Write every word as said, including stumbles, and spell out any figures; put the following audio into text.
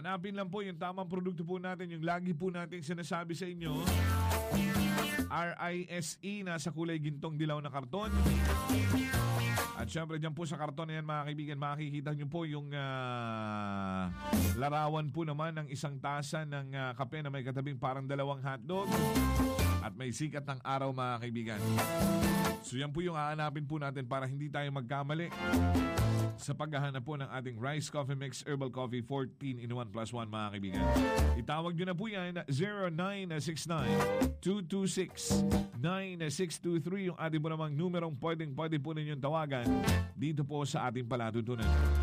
Hanapin lang po yung tamang produkto po natin, yung lagi po natin sinasabi sa inyo. R I S E, nasa kulay gintong dilaw na karton. At syempre dyan po sa karton na yan mga kaibigan, makikita nyo po yung uh, larawan po naman ng isang tasa ng uh, kape na may katabing parang dalawang hotdog. At may sikat ng araw mga kaibigan. So yan po yung aanapin po natin para hindi tayo magkamali sa paghahanap po ng ating Rice Coffee Mix Herbal Coffee fourteen in one plus one mga kaibigan. Itawag nyo na po yan zero nine six nine, two two six, nine six two three yung ating po namang numerong pwedeng pwede po ninyong tawagan dito po sa ating palatuntunan.